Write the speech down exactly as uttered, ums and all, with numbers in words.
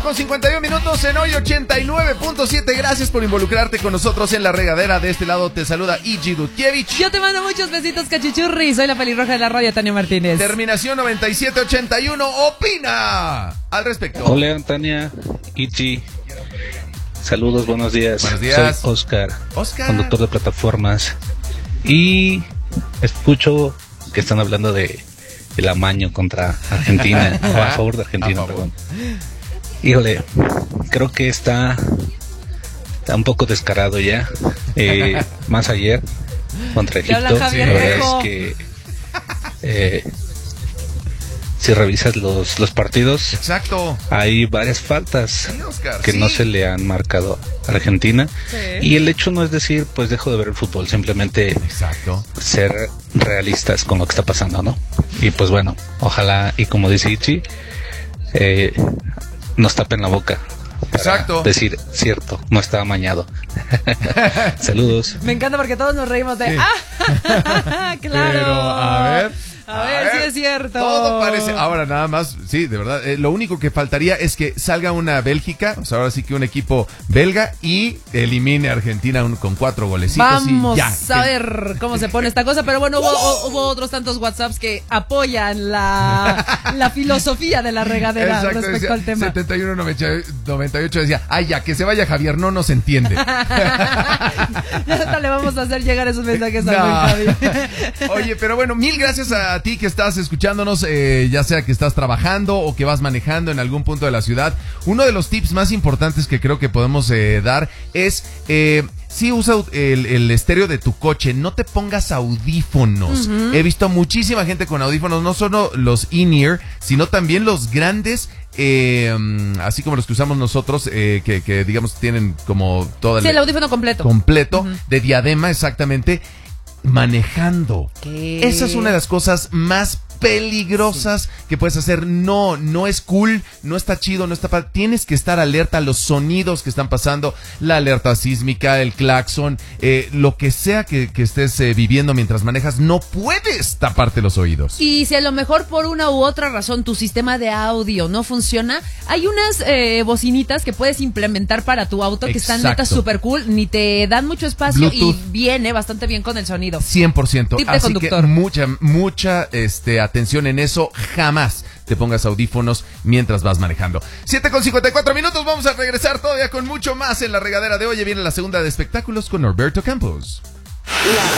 con cincuenta y uno minutos en hoy ochenta y nueve punto siete. Gracias por involucrarte con nosotros en la regadera. De este lado te saluda Iji Dutkiewicz. Yo te mando muchos besitos, cachichurri. Soy la pelirroja de la radio, Tania Martínez. Terminación noventa y siete ochenta y uno. Opina al respecto. Hola, Tania, Iji. Saludos, buenos días. Buenos días. Soy Oscar, Oscar, conductor de plataformas. Y escucho que están hablando de el amaño contra Argentina, o a favor de Argentina, favor. perdón. Híjole, creo que está, está un poco descarado ya. Eh, más ayer contra Te habla Egipto, Javier la verdad Rejo. es que eh, si revisas los, los partidos, exacto. hay varias faltas Sí, Oscar, que sí. no se le han marcado a Argentina. Sí. Y el hecho no es decir, pues dejo de ver el fútbol, simplemente Exacto. ser realistas con lo que está pasando, ¿no? Y pues bueno, ojalá, y como dice Ichi, eh, nos tapen la boca. Para Exacto. decir, cierto, no estaba amañado. Saludos. Me encanta porque todos nos reímos de... Sí. ¡Ah! ¡Claro! Pero, a ver. A ver, sí es cierto. Todo parece. Ahora nada más, sí, de verdad. Eh, lo único que faltaría es que salga una Bélgica, o sea, ahora sí que un equipo belga y elimine a Argentina un- con cuatro golecitos. Vamos y ya. a ver cómo se pone esta cosa, pero bueno, hubo, o- hubo otros tantos WhatsApps que apoyan la, la filosofía de la regadera Exacto, respecto decía, al tema. setenta y uno noventa y ocho decía, ay, ya, que se vaya Javier, no nos entiende. Ya hasta le vamos a hacer llegar esos mensajes a No. Javi. Oye, pero bueno, mil gracias a ti que estás escuchándonos, eh, ya sea que estás trabajando o que vas manejando en algún punto de la ciudad. Uno de los tips más importantes que creo que podemos eh, dar es... Eh, Sí, usa el, el estéreo de tu coche, no te pongas audífonos. Uh-huh. He visto muchísima gente con audífonos, no solo los in-ear, sino también los grandes, eh, así como los que usamos nosotros, eh, que, que digamos tienen como todo el... Sí, el audífono completo. Completo, Uh-huh. de diadema, exactamente, manejando. ¿Qué? Esa es una de las cosas más peligrosas sí. que puedes hacer. No, no es cool, no está chido, no está pa- tienes que estar alerta a los sonidos que están pasando, la alerta sísmica, el claxon, eh, lo que sea que, que estés eh, viviendo mientras manejas, no puedes taparte los oídos. Y si a lo mejor por una u otra razón tu sistema de audio no funciona, hay unas eh, bocinitas que puedes implementar para tu auto que Exacto. están neta super cool, ni te dan mucho espacio Bluetooth. y viene bastante bien con el sonido. cien por ciento. Tip de Así conductor. que mucha, mucha este, atención en eso. Jamás te pongas audífonos mientras vas manejando. siete con cincuenta y cuatro minutos. Vamos a regresar todavía con mucho más en la regadera de hoy. Viene la segunda de espectáculos con Norberto Campos. La